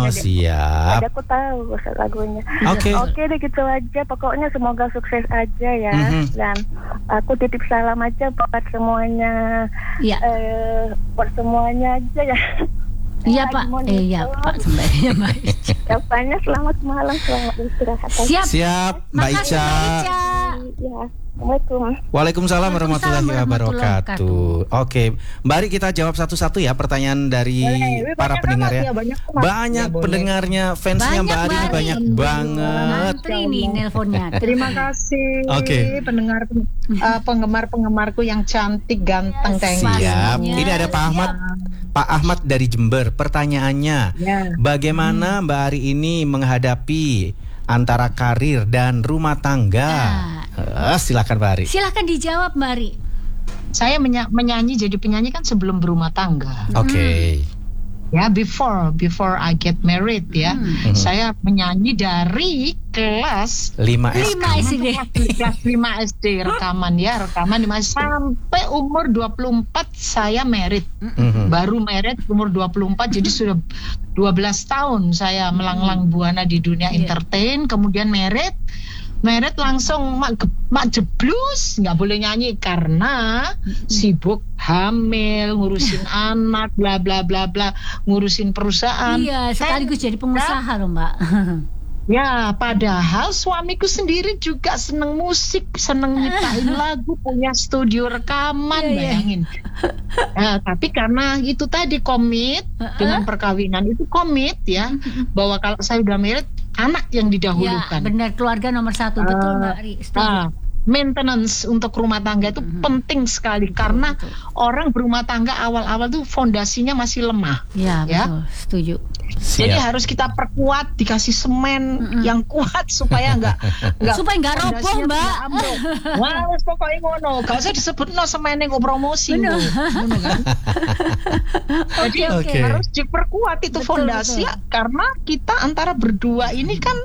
siap. Ada aku tahu lagunya. Oke. Oke deh, gitu aja. Pokoknya semoga sukses aja ya. Dan aku titip salam aja buat semuanya. Iya. Buat semuanya aja ya. Iya Pak. Iya Pak. Sebenarnya Mbak Ica. Jawabannya selamat malam, selamat istirahat. Siap, Mbak Ica. Ya. Assalamualaikum. Waalaikumsalam warahmatullahi wabarakatuh. Oke, mari kita jawab satu-satu ya pertanyaan dari para pendengar ya. Banyak pendengarnya, fansnya Mbak Ari banyak banget. Ngantri nih nelponnya. Terima kasih. Oke. Penggemar-penggemarku yang cantik, ganteng, Siap. Ini ada Pak Ahmad. Pak Ahmad dari Jember. Pertanyaannya, bagaimana Mbak Ari ini menghadapi antara karir dan rumah tangga? Silakan Mbak Ari. Silakan dijawab Mbak Ari. Saya menyanyi jadi penyanyi kan sebelum berumah tangga. Oke. Ya, before I get married ya. Saya menyanyi dari kelas 5 SD. Kelas 5 SD rekaman sampai umur 24 saya married. Baru married umur 24, jadi sudah 12 tahun saya melanglang buana di dunia entertain, kemudian married langsung mak jeblus, nggak boleh nyanyi karena sibuk hamil, ngurusin anak, bla bla bla bla, ngurusin perusahaan. Iya, sekaligus jadi pengusaha loh Mbak. Ya, padahal suamiku sendiri juga seneng musik, seneng nyiptain lagu, punya studio rekaman, bayangin. Nah, tapi karena itu tadi komit dengan perkawinan, itu komit ya, bahwa kalau saya udah married, anak yang didahulukan. Ya, benar, keluarga nomor satu, betul Mbak Ari. Maintenance untuk rumah tangga itu penting sekali karena orang berumah tangga awal-awal tuh fondasinya masih lemah. Ya, betul, setuju. Jadi harus kita perkuat, dikasih semen yang kuat supaya nggak roboh Mbak. Wah, pokoknya ngono. Gak usah disebut semen yang promosi ngono kan. Jadi harus diperkuat itu fondasi karena kita antara berdua ini kan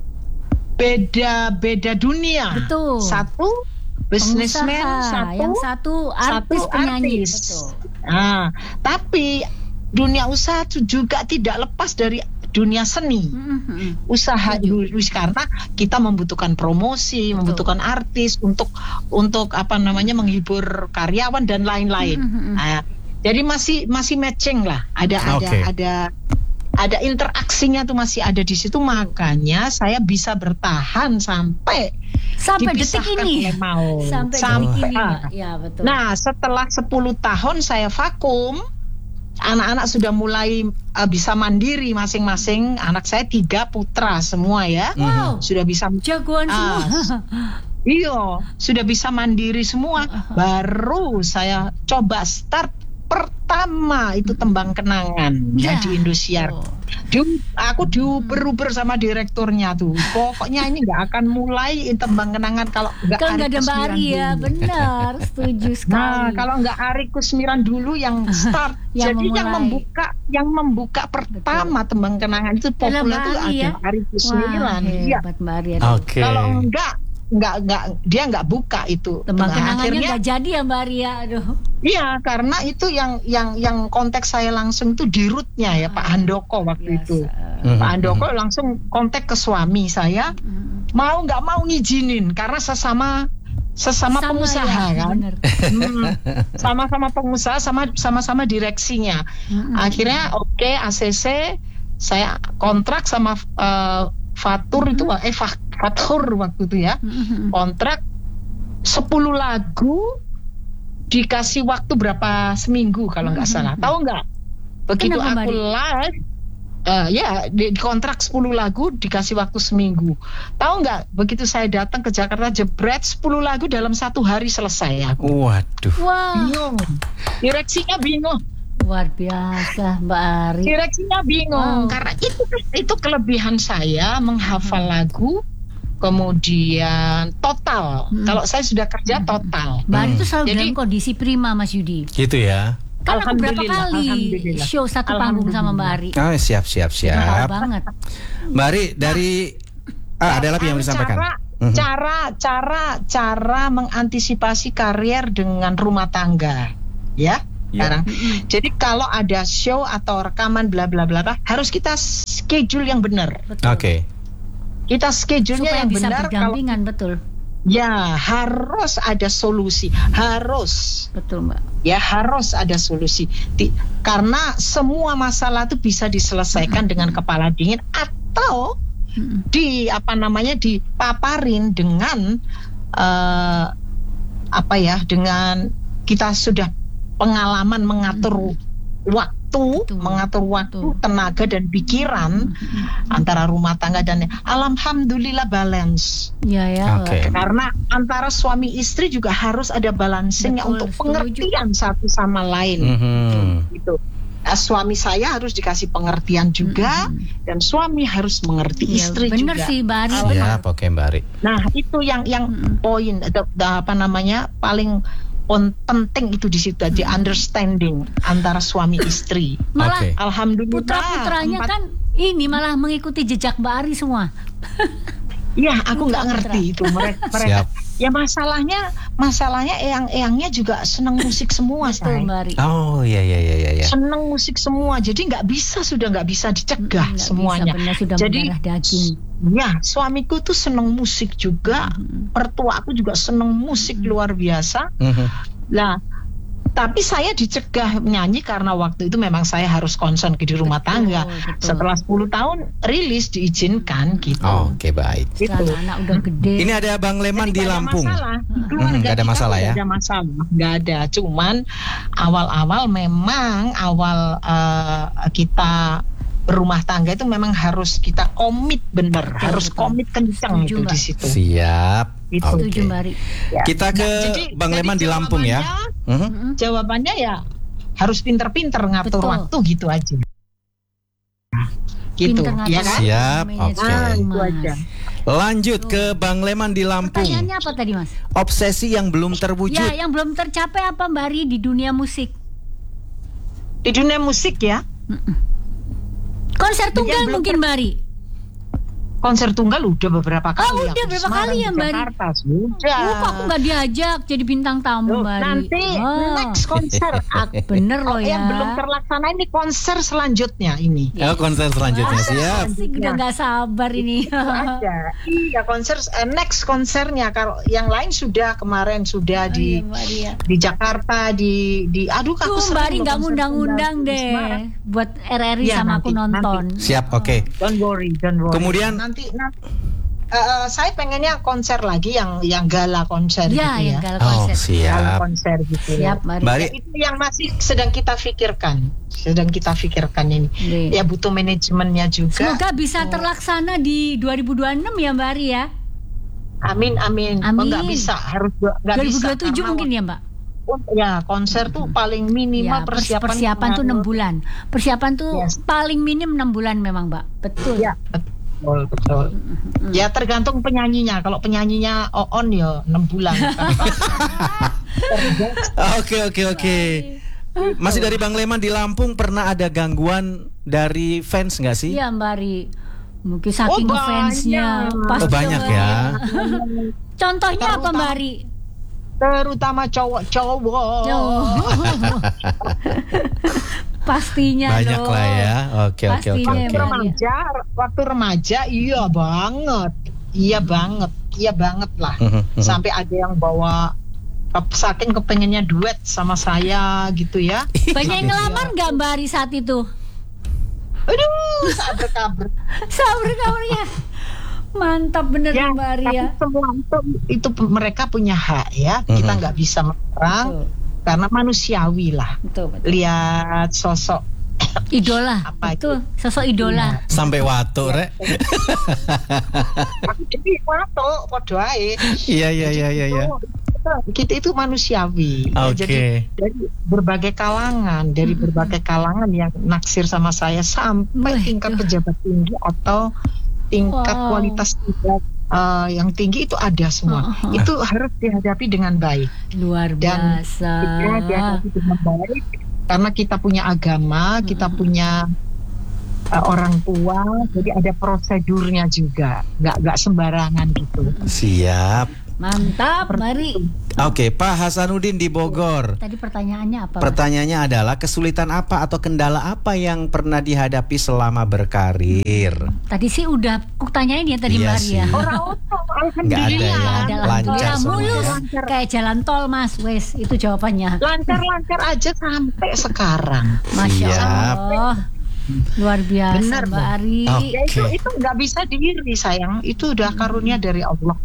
beda dunia. Betul. Satu businessman, yang satu artis penyanyi. Betul. Nah, tapi dunia usaha juga tidak lepas dari dunia seni. Usaha karena kita membutuhkan promosi, membutuhkan artis untuk menghibur karyawan dan lain-lain. Nah, jadi masih matching lah. Ada interaksinya tuh masih ada di situ, makanya saya bisa bertahan sampai detik ini. Sampai detik ini. Ya, betul. Nah, setelah 10 tahun saya vakum, anak-anak sudah mulai bisa mandiri masing-masing. Anak saya 3 putra semua ya. Wow. Sudah bisa jagoan semua. Iya, sudah bisa mandiri semua. Baru saya coba start pertama itu Tembang Kenangan di Indosiar. Aku diuber-uber sama direkturnya tuh. Pokoknya ini nggak akan mulai Tembang Kenangan kalau nggak ada Mbak Ari ya. Benar, setuju sekali. Nah, kalau nggak Ari Kusmiran dulu yang start. Jadi yang membuka pertama Tembang Kenangan itu populer tuh ada Ari Kusmiran. Iya. Kalau dia nggak buka itu. Tembang Kenangannya nggak jadi ya Mbak Ari ya. Aduh. Iya, karena itu yang konteks saya langsung itu di rootnya ya Pak Handoko waktu itu. Pak Handoko langsung kontak ke suami saya, mau nggak mau ngizinin karena sesama pengusaha ya, kan. Sama-sama pengusaha, sama-sama direksinya. Akhirnya ACC saya kontrak sama Fatur itu Fatur waktu itu ya. Kontrak 10 lagu dikasih waktu berapa seminggu kalau nggak salah. Tahu nggak? Begitu aku live di kontrak 10 lagu dikasih waktu seminggu. Tahu nggak? Begitu saya datang ke Jakarta jebret 10 lagu dalam 1 hari selesai aku. Waduh. Bingung. Direksinya bingung. Luar biasa Mbak Ari. Direksinya bingung karena itu kelebihan saya menghafal lagu. Kemudian total. Kalau saya sudah kerja total. Mbak Ari itu selalu dalam kondisi prima Mas Yudi. Gitu ya. Kan aku berapa kali show satu panggung sama Mbak Ari. Siap. Benar banget. Mbak Ari dari ada lagi yang mau disampaikan. Cara mengantisipasi karier dengan rumah tangga, ya. sekarang. Jadi kalau ada show atau rekaman bla bla bla harus kita schedule yang benar. Oke. Kita schedule-nya yang bisa benar. Berdampingan, betul. Ya, harus ada solusi. Harus. Betul, Mbak. Ya, harus ada solusi. Karena semua masalah itu bisa diselesaikan dengan kepala dingin atau dipaparin dengan dengan kita sudah pengalaman mengatur waktu, tenaga dan pikiran antara rumah tangga dan alhamdulillah balance. Ya. Okay. Karena antara suami istri juga harus ada balancingnya untuk pengertian satu sama lain. Gitu. Suami saya harus dikasih pengertian juga dan suami harus mengerti istri bener juga. Sih, Mbak Ari. Ya, oke Mbak Ari. Nah, itu yang poin paling penting itu di situ aja, understanding antara suami istri. Malah alhamdulillah putra-putranya kan ini malah mengikuti jejak Mbak Ari semua. Iya, aku nggak ngerti itu mereka. Ya masalahnya eyang-eyangnya juga senang musik semua, Mbak Ari. Oh iya. Senang musik semua, jadi nggak bisa dicegah semuanya. Jadi daging. Ya, suamiku tuh senang musik juga, mertua aku juga senang musik luar biasa. Nah, tapi saya dicegah nyanyi karena waktu itu memang saya harus konsen di rumah tangga. Betul. Setelah 10 tahun rilis diizinkan gitu. Oke, baik. Gitu. Anak udah gede. Ini ada Bang Leman di Lampung. Nggak ada masalah ya? Nggak ada. Cuman awal memang kita berumah tangga itu memang harus kita komit bener, harus komit kencang itu di situ. Siap. Setuju, Mbak Ari. Ya. Kita ke Bang Leman di Lampung ya. Jawabannya ya harus pinter-pinter ngatur waktu gitu aja. Gitu, ya kan? Siap. Oke. Itu aja. Lanjut ke Bang Leman di Lampung. Pertanyaannya apa tadi, Mas? Obsesi yang belum terwujud. Ya, yang belum tercapai apa, Mbak Ari, di dunia musik? Di dunia musik ya? Konser tunggal mungkin, Mbak Ari? Konser tunggal udah beberapa kali. Udah berapa kali ya, Mbak Ari? Sudah. Kok aku nggak diajak jadi bintang tamu, Mbak Ari? Nanti next konser. Bener loh ya. Yang belum terlaksana ini konser selanjutnya ini. Konser selanjutnya siap. Udah nggak sabar ini. Ada. Iya, konser next konsernya. Kalau yang lain kemarin sudah di Jakarta di aduh aku Mbak Ari nggak ngundang-undang deh buat RRI sama aku nonton. Siap, oke. Don't worry. Kemudian nanti saya pengennya konser lagi yang gala konser gitu ya. Yang gala konser. Siap. Gala konser gitu ya. Siap, Mbak. Itu yang masih sedang kita fikirkan ini. Ya butuh manajemennya juga. Semoga bisa terlaksana di 2026 ya, Mbak Ari ya. Amin. Nggak bisa, harus nggak 2027 bisa, mungkin ya, Mbak. Ya, konser tuh paling minimal persiapan tuh 6 bulan. Persiapan tuh paling minim 6 bulan memang, Mbak. Betul. Ya, betul. Ya tergantung penyanyinya. Kalau penyanyinya on ya 6 bulan. Oke. Masih dari Bang Leman di Lampung, pernah ada gangguan dari fans nggak sih? Iya, Mbak Ari. Mungkin saking fansnya. Banyak ya. Contohnya apa, Mbak Ari? Terutama cowok-cowok. Pastinya banyak loh. Lah ya. Oke. Waktu remaja iya banget lah. Sampai ada yang bawa saking kepengennya duet sama saya gitu ya. Banyak yang ngelamar nggak Mbak Ari saat itu? Aduh, sabar kabarnya. Mantap bener ya, Mbak Ari ya. Tapi semua itu mereka punya hak ya. Kita nggak bisa melarang. Karena manusiawi lah. Betul. Lihat sosok idola. Apa itu? Sosok idola. Sampai watu, Rek. Aku jadi watu, podo ae. Iya. Kita itu manusiawi. Jadi dari berbagai kalangan, yang naksir sama saya sampai tingkat pejabat tinggi atau tingkat kualitas yang tinggi itu ada semua. Itu harus dihadapi dengan baik. Luar biasa. Dan dihadapi dengan baik karena kita punya agama, kita punya orang tua, jadi ada prosedurnya juga. Nggak sembarangan gitu. Siap. Mantap, mari. Oke, Pak Hasanuddin di Bogor. Tadi pertanyaannya apa? Pertanyaannya adalah kesulitan apa atau kendala apa yang pernah dihadapi selama berkarir? Tadi sih udah aku tanyain ya tadi Mbak Ria. Nggak ada ya, lancar mulus semua ya. kayak jalan tol Mas, wes itu jawabannya. Lancar-lancar aja sampai sekarang. Masya Siap. Allah. Luar biasa. Benar, Mbak Ari. Ya, itu nggak bisa diiri sayang. Itu udah karunia dari Allah.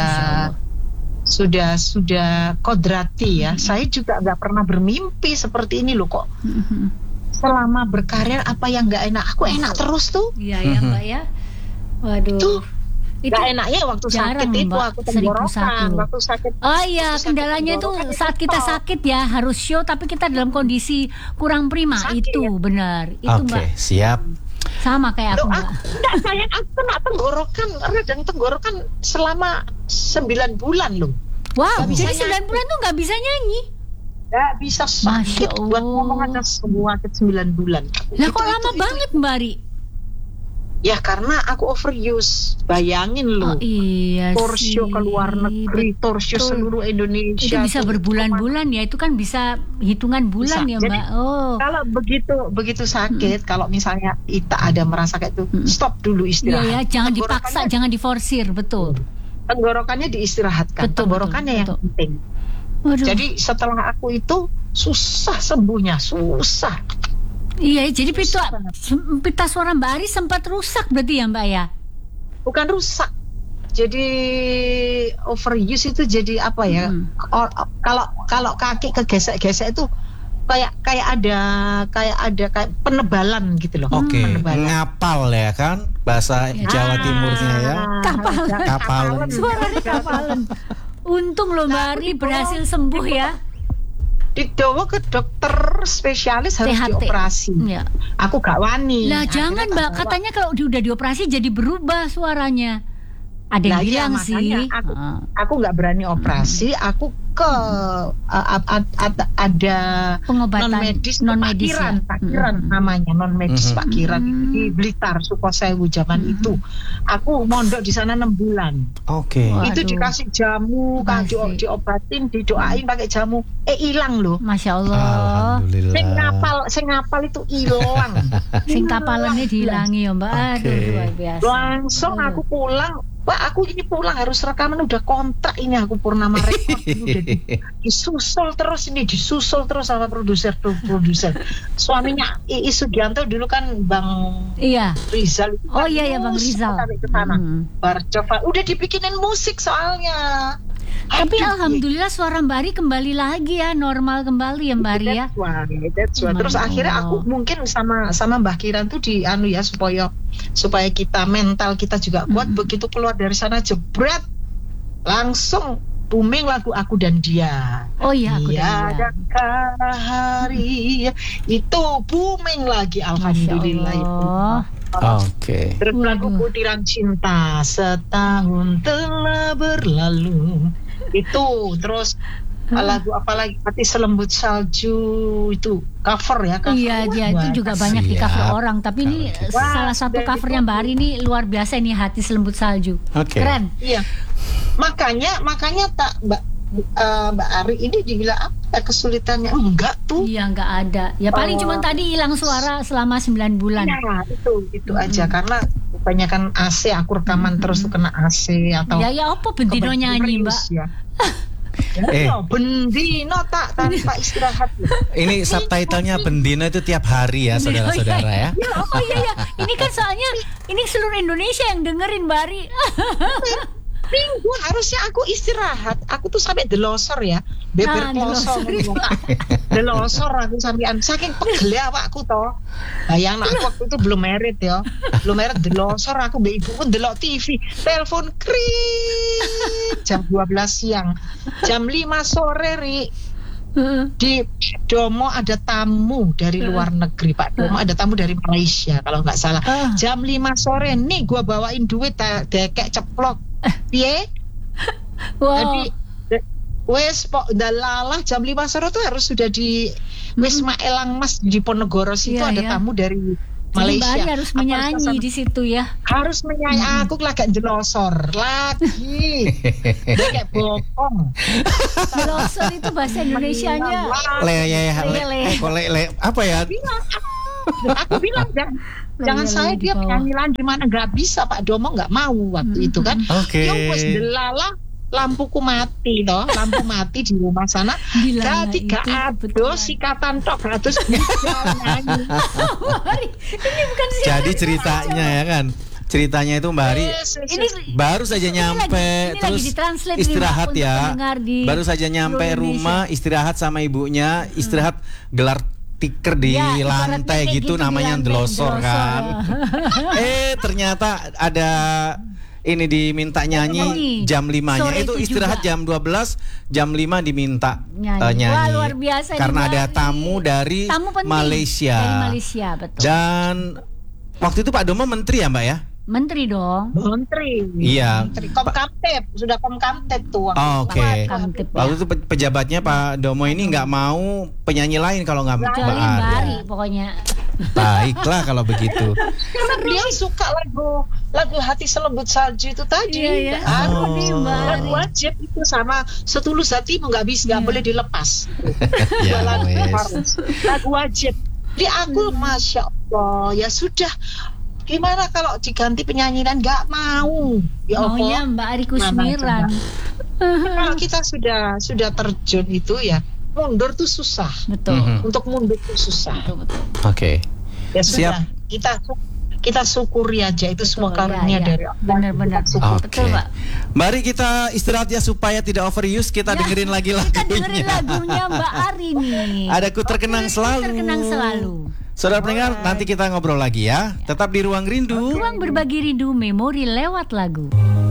Sudah kodrati ya. Saya juga nggak pernah bermimpi seperti ini loh kok. Selama berkarir apa yang nggak enak, aku enak terus tuh. Iya ya Mbak ya. Waduh. Tuh. Itu gak enaknya waktu sakit itu Mbak, aku tenggorokan. Waktu sakit. Oh iya, kendalanya itu saat kita sakit ya harus show tapi kita dalam kondisi kurang prima. Sakit, itu ya? benar. Itu Mbak. Oke, siap. Sama kayak aku Mbak. Enggak sayang, aku kena tenggorokan, radang tenggorokan selama 9 bulan loh. Wow, Gak bisa jadi 9 bulan tuh nggak bisa nyanyi. Gak bisa sakit Masya buat Allah. ngomong aja sakit 9 bulan. Lah kok lama banget Mbak Ari? Ya karena aku overuse. Bayangin loh. Oh iya Torshow sih. ke luar negeri, torshow seluruh Indonesia. Itu bisa berbulan-bulan ya, itu kan bisa hitungan bulan Bisa. ya Jadi, Mbak. Oh. Kalau begitu sakit, kalau misalnya kita ada merasa kayak itu, stop dulu Iya istirahat. ya, jangan dipaksa, Tenggorokannya- jangan diforsir, betul. Tenggorokannya diistirahatkan. Betul, Tenggorokannya betul, yang penting. Waduh. Jadi setelah aku itu susah sembuhnya, susah. Iya, jadi pita suara Mbak Ari sempat rusak berarti ya Mbak ya? Bukan rusak. Jadi overuse itu jadi apa ya? Kalau kaki kegesek-gesek itu kayak ada penebalan gitu loh. Oke, Penebalan. ngapal ya kan bahasa Jawa Timurnya ya. Kapalan. Suaranya kapalan. Untung loh Mbak Ari berhasil sembuh ya. Dibawa ke dokter spesialis harus THT. dioperasi. Ya. Aku gak wani. Lah jangan Akhirnya Mbak, tak bawa. katanya kalau udah dioperasi jadi berubah suaranya. Ada yang Lah, iya, bilang makanya sih. aku nggak berani operasi. Aku ke ada Pengobatan non medis ya? Pakiran namanya non medis Pakiran di Blitar Sukosewu zaman itu. Aku mondok di sana 6 bulan. Oke. Waduh. Itu dikasih jamu, kan Masih. diobatin, didoain pakai jamu. Hilang loh. Masya Allah. Alhamdulillah. Sing ngapal itu hilang. Sing kapalannya dihilangi ya Mbak. Aduh Oke. luar biasa. Langsung aku pulang. Pak, aku ini pulang harus rekaman, udah kontrak ini aku Purnama Record udah disusul terus sama produser. Suaminya Iis Sugianto dulu kan Bang Iya. Rizal. Oh iya ya Bang Rizal. Sampai ke sana. Coba udah dibikinin musik soalnya. Tapi Aduh, alhamdulillah suara Mbak Ari kembali lagi ya, normal kembali ya Mbak Ari ya. That's why. Terus akhirnya aku mungkin sama Mbah Kiran tuh ya supaya kita mental kita juga kuat. Begitu keluar dari sana jebret langsung booming lagu Aku dan Dia. Oh iya Aku dan Dia. Tiadakah hari itu booming lagi, alhamdulillah itu. Oke. Terus lagu Butiran Cinta Setahun Telah Berlalu itu, terus lagu apa lagi, Hati Selembut Salju itu cover ya, cover. Iya dia itu juga banyak di cover Siap. orang. Tapi ini salah satu covernya Mbak Ari ini luar biasa ini, Hati Selembut Salju. Oke. Keren. Iya, makanya tak Mbak Ari ini dibilang apa kesulitannya, enggak tuh. Iya nggak ada. Ya paling cuma tadi hilang suara selama 9 bulan. Ya itu aja, karena kebanyakan AC, aku rekaman terus tuh kena AC atau Ya apa bendino nyanyi Mbak? Ya. Bendino tak tanpa istirahat. Ini subtitlenya Bendino itu tiap hari ya saudara-saudara ya. Oh iya. Ini kan soalnya ini seluruh Indonesia yang dengerin Mbak Ari. Minggu harusnya aku istirahat. Aku tuh sampai delosor ya, beber klosor. Delosor aku sampean saking pegel awakku toh. Bayang aku waktu itu belum married ya. Belum married delosor aku mbek ibuku ndelok TV, telepon kring jam 12 siang. Jam 5 sore Ri. Di Domo ada tamu dari luar negeri, Pak Domo ada tamu dari Malaysia kalau nggak salah. Jam 5 sore nih gua bawain duit dekek ceplok. Piye? Wow. Jadi wes pok dalalah jam 5 sore tuh harus sudah di wes Maelang Mas di Ponegoro situ ada tamu dari Malaysia. Mbak Ari harus menyanyi di situ ya. Harus menyanyi. Aku lagi jelosor lagi. Dia kayak bokong. Jelosor itu bahasa Indonesianya. Apa ya? Aku bilang jangan saya dia penyanyi lain gimana, nggak bisa Pak Domo nggak mau waktu itu kan. Oke. Wes delala lampuku mati loh, lampu mati di rumah sana. Jadi gak ada sikatan tok terus nyanyi. Ini bukan sih. Jadi ceritanya ya kan. Ceritanya itu Mbak Ari ini baru saja nyampe terus istirahat ya. Baru saja nyampe rumah, istirahat sama ibunya, istirahat gelar tiker di lantai gitu namanya delosor kan. Ternyata ada ini diminta nyanyi jam 5-nya itu istirahat jam 12, jam 5 diminta nyanyi. Wah, luar biasa karena ada tamu dari Malaysia. Dari Malaysia, betul. Dan waktu itu Pak Domo menteri ya Mbak ya? Menteri dong. Menteri. Iya. Menteri Komkamtib, sudah Komkamtib tuh. Oke. Waktu itu pejabatnya Pak Domo ini nggak mau penyanyi lain kalau nggak Mbak Ari. Pokoknya. Baiklah kalau begitu. Karena beliau suka lagu Hati Selembut Salju itu tadi. Iya. Lagu wajib itu sama Setulus Hatimu nggak boleh dilepas. Lagu wajib. Di aku Masya Allah ya sudah. Gimana kalau diganti penyanyi dan nggak mau? Ya maunya Mbak Ari Kusmiran. Kalau kita sudah terjun itu ya mundur tuh susah. Betul. Untuk mundur tuh susah. Betul. Oke. Ya sudah. Kita syukuri aja itu semua karunia dari Allah. Benar-benar. Betul Pak. Mari kita istirahat ya supaya tidak overuse. Kita dengerin lagi lagunya. Kita dengerin lagunya Mbak Ari nih. Ada Ku Terkenang Selalu. Saudara pendengar, nanti kita ngobrol lagi ya. Tetap di Ruang Rindu. Ruang berbagi rindu, memori lewat lagu.